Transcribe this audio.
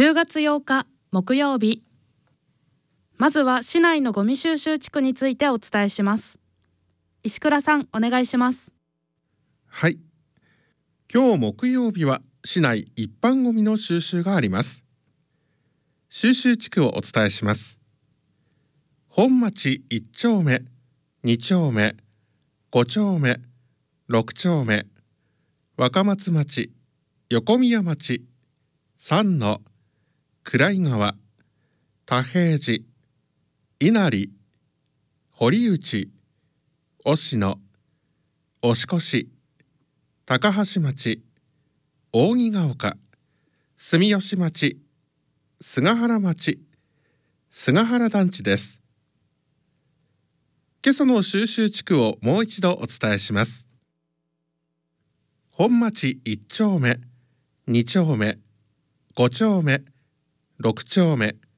10月8日木曜日。まずは市内のゴミ収集地区についてお伝えします。石倉さん、お願いします。 はい。今日木曜日は市内一般ゴミの収集があります。収集地区をお伝えします。本町1丁目、2丁目、5丁目、6丁目、若松町、横宮町、三野、暗井川、田平寺、稲荷、堀内、忍野、押越、高橋町、扇ヶ丘、住吉町、菅原町、菅原団地です。今朝の収集地区をもう一度お伝えします。本町1丁目、2丁目、5丁目、6丁目、